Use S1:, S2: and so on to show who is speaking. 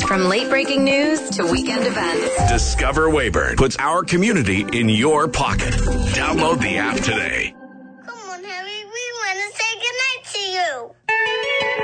S1: From late-breaking news to weekend events.
S2: Discover Weyburn puts our community in your pocket. Download the app today.
S3: Come on, Harry. We want to say goodnight to you.